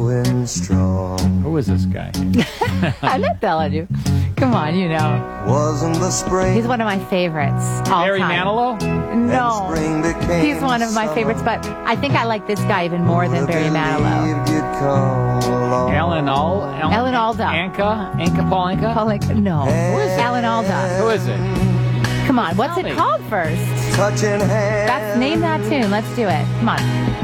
going strong. Who is this guy? I'm not telling you. Come on, you know. Wasn't the spring? He's one of my favorites all Barry time. Manilow? No. Spring became He's one of my summer. favorites, but I think I like this guy even more than Barry Manilow. Believed you'd come along. Alan Alda. Anka? Paul Anka? Paul, like, no. Who is it? Alan Alda. Who is it? Come on, what's Tell it me. called first? Touching hands. Name that tune. Let's do it. Come on.